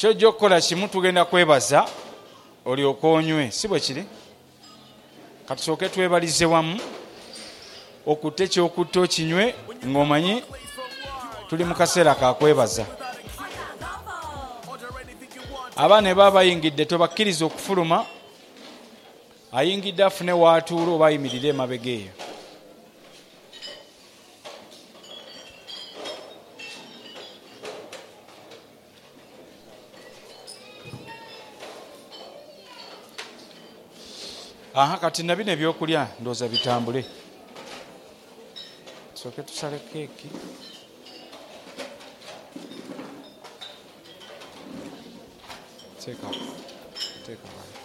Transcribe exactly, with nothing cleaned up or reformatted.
kyojja okukola kimu tugenda kwebaza olyoka onywe si bwe kiri katusooke twebalize wamu okutte kyokutta okinywe ng'omanyi tuli mu kaseera kakwebaza abaana ne baba bayingidde tobakkiriza okufuluma ayingidde afune waatuula oba ayimirire emabega eyo aha kati nabino ebyokulya ndooza bitambule tusooke tusale keeki teeka teeka